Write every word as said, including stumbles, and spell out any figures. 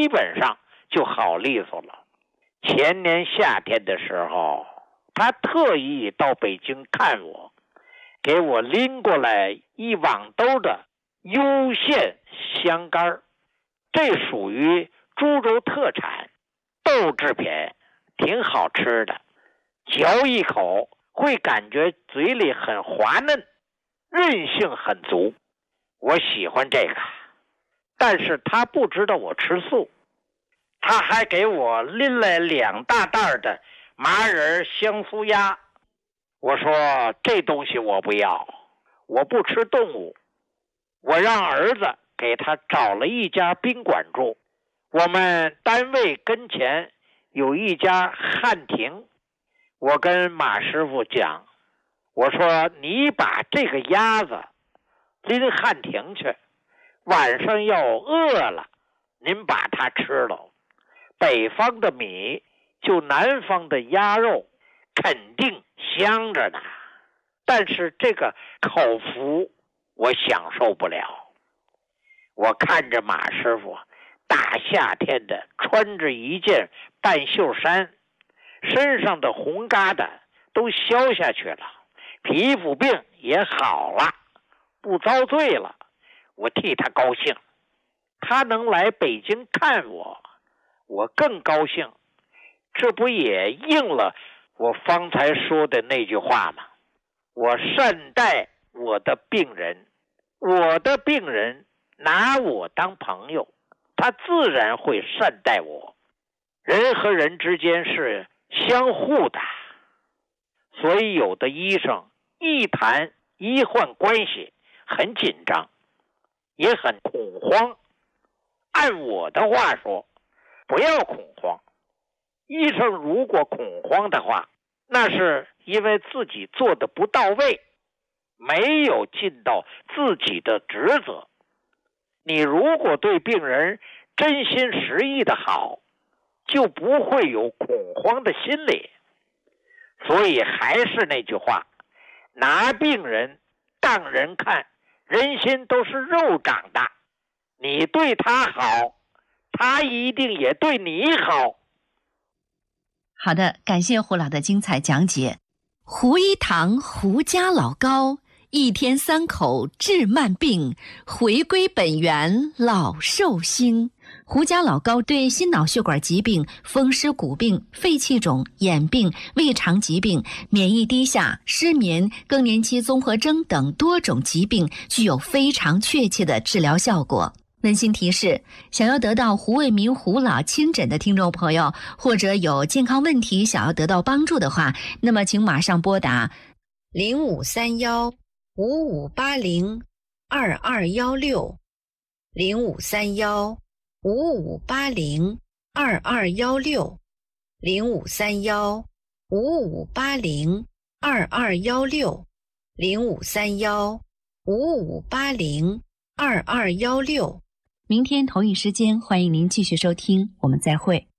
基本上就好利索了。前年夏天的时候，他特意到北京看我，给我拎过来一网兜的攸县香干，这属于株洲特产豆制品，挺好吃的，嚼一口会感觉嘴里很滑嫩，韧性很足。我喜欢这个，但是他不知道我吃素，他还给我拎来两大袋的麻仁香酥鸭。我说这东西我不要，我不吃动物。我让儿子给他找了一家宾馆住，我们单位跟前有一家汉庭。我跟马师傅讲，我说你把这个鸭子拎汉庭去，晚上要饿了您把它吃了，北方的米就南方的鸭肉肯定香着呢，但是这个口福我享受不了。我看着马师傅大夏天的穿着一件半袖衫，身上的红疙瘩都消下去了，皮肤病也好了，不遭罪了，我替他高兴。他能来北京看我，我更高兴。这不也应了我方才说的那句话吗？我善待我的病人，我的病人拿我当朋友，他自然会善待我。人和人之间是相互的，所以有的医生一谈医患关系很紧张，也很恐慌。按我的话说，不要恐慌。医生如果恐慌的话，那是因为自己做的不到位，没有尽到自己的职责。你如果对病人真心实意的好，就不会有恐慌的心理。所以还是那句话，拿病人当人看，人心都是肉长的，你对他好，他一定也对你好。 好的，感谢胡老的精彩讲解。胡一堂胡家老高，一天三口治慢病，回归本源老寿星。胡家老高对心脑血管疾病、风湿骨病、肺气肿、眼病、胃肠疾病、免疫低下、失眠、更年期综合征等多种疾病具有非常确切的治疗效果。温馨提示，想要得到胡卫民胡老亲诊的听众朋友，或者有健康问题想要得到帮助的话，那么请马上拨打零五三幺五五八零二二幺六零五三幺五五八零二二幺六零五三幺五五八零二二幺六零五三幺五五八零二二幺六。明天同一时间，欢迎您继续收听，我们再会。